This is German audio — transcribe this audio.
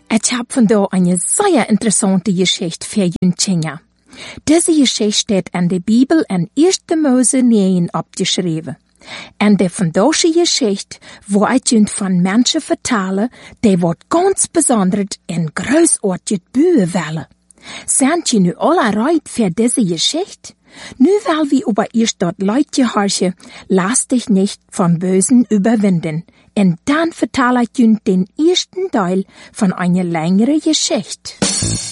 Ich hab vandaag eine sehr interessante Geschichte für Jünglinge. Diese Geschichte steht in der Bibel in 1. Mose 9 abgeschrieben. En de vandaagse Geschichte, wo ich Ihnen von Menschen vertelle, die wordt ganz besonders en großartig bühen wollen. Sind Sie nu alle bereit für diese Geschichte? Nu weil wir über ihr dort Leute horchen, lass dich nicht vom Bösen überwinden. Und dann vertelle ich Ihnen den ersten Teil von einer längeren Geschichte.